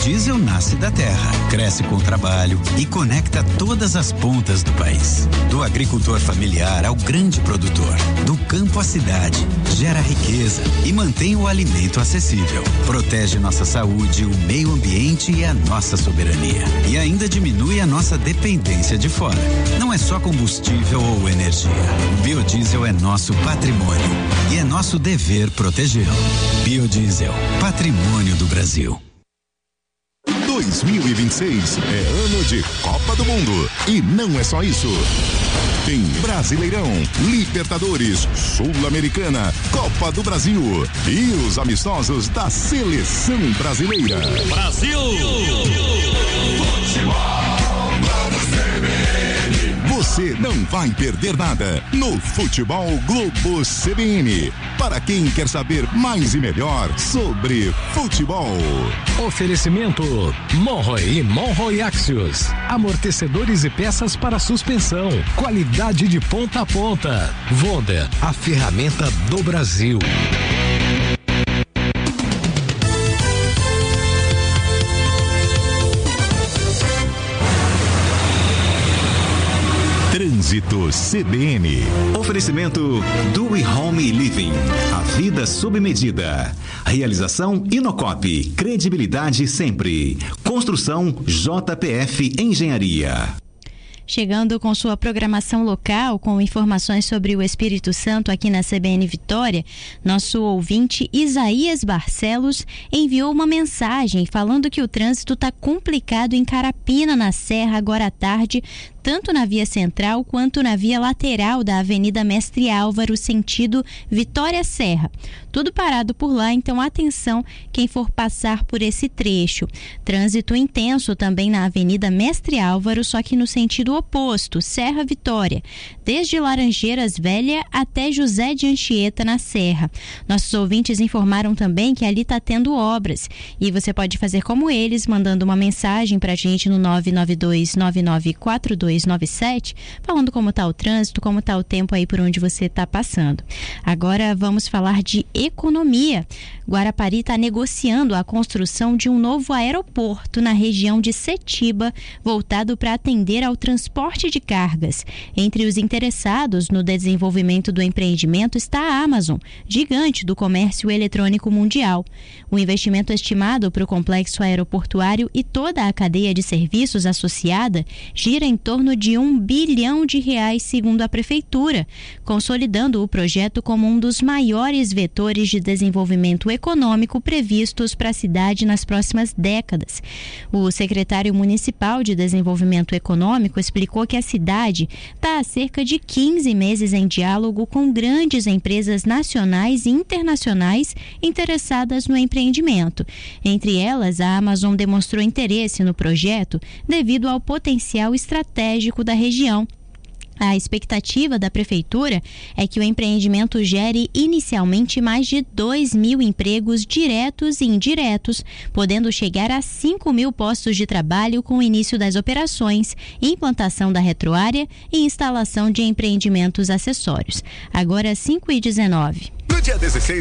biodiesel nasce da terra, cresce com trabalho e conecta todas as pontas do país. Do agricultor familiar ao grande produtor, do campo à cidade, gera riqueza e mantém o alimento acessível. Protege nossa saúde, o meio ambiente e a nossa soberania. E ainda diminui a nossa dependência de fora. Não é só combustível ou energia. O biodiesel é nosso patrimônio e é nosso dever protegê-lo. Biodiesel, patrimônio do Brasil. 2026 é ano de Copa do Mundo. E não é só isso. Tem Brasileirão, Libertadores, Sul-Americana, Copa do Brasil e os amistosos da Seleção Brasileira. Brasil! Você não vai perder nada no Futebol Globo CBN. Para quem quer saber mais e melhor sobre futebol. Oferecimento Monroe e Monroe Axios. Amortecedores e peças para suspensão. Qualidade de ponta a ponta. Vonda, a ferramenta do Brasil. Trânsito CBN. Oferecimento Do Home Living. A vida sob medida. Realização Inocop. Credibilidade sempre. Construção JPF Engenharia. Chegando com sua programação local, com informações sobre o Espírito Santo aqui na CBN Vitória, nosso ouvinte Isaías Barcelos enviou uma mensagem falando que o trânsito está complicado em Carapina, na Serra, agora à tarde, tanto na via central quanto na via lateral da Avenida Mestre Álvaro, sentido Vitória-Serra. Tudo parado por lá, então atenção quem for passar por esse trecho. Trânsito intenso também na Avenida Mestre Álvaro, só que no sentido oposto, Serra-Vitória, desde Laranjeiras Velha até José de Anchieta, na Serra. Nossos ouvintes informaram também que ali está tendo obras e você pode fazer como eles, mandando uma mensagem para a gente no 992994297, falando como está o trânsito, como está o tempo aí por onde você está passando. Agora vamos falar de economia. Guarapari está negociando a construção de um novo aeroporto na região de Setiba, voltado para atender ao transporte de cargas. Entre os interessados no desenvolvimento do empreendimento está a Amazon, gigante do comércio eletrônico mundial. O investimento estimado para o complexo aeroportuário e toda a cadeia de serviços associada gira em torno de R$1 bilhão, segundo a Prefeitura, consolidando o projeto como um dos maiores vetores de desenvolvimento econômico previstos para a cidade nas próximas décadas. O secretário municipal de Desenvolvimento Econômico explicou que a cidade está há cerca de 15 meses em diálogo com grandes empresas nacionais e internacionais interessadas no empreendimento. Entre elas, a Amazon demonstrou interesse no projeto devido ao potencial estratégico da região. A expectativa da Prefeitura é que o empreendimento gere inicialmente mais de 2.000 empregos diretos e indiretos, podendo chegar a 5.000 postos de trabalho com o início das operações, implantação da retroárea e instalação de empreendimentos acessórios. Agora 5h19. No dia 16